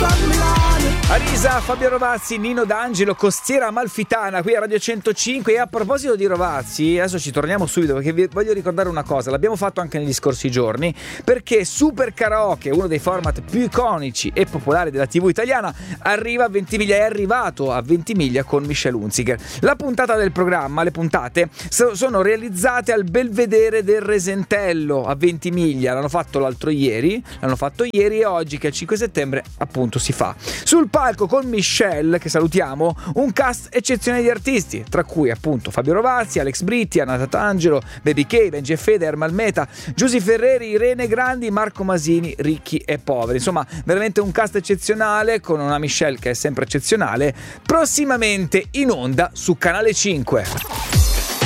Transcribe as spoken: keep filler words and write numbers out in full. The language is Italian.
Arisa, Fabio Rovazzi, Nino D'Angelo, Costiera Amalfitana qui a Radio centocinque. E a proposito di Rovazzi, adesso ci torniamo subito perché vi voglio ricordare una cosa, l'abbiamo fatto anche negli scorsi giorni, perché Super Karaoke, uno dei format più iconici e popolari della tivù italiana, arriva a Ventimiglia, è arrivato a Ventimiglia con Michelle Hunziker. La puntata del programma, le puntate sono realizzate al Belvedere del Resentello a Ventimiglia, l'hanno fatto l'altro ieri, l'hanno fatto ieri e oggi che è il cinque settembre appunto si fa. Sul palco con Michelle, che salutiamo, un cast eccezionale di artisti, tra cui appunto Fabio Rovazzi, Alex Britti, Anna Tatangelo, Baby K, Benji e Fede, Ermal Meta, Giusy Ferreri, Irene Grandi, Marco Masini, Ricchi e Poveri. Insomma, veramente un cast eccezionale con una Michelle che è sempre eccezionale. Prossimamente in onda su Canale cinque.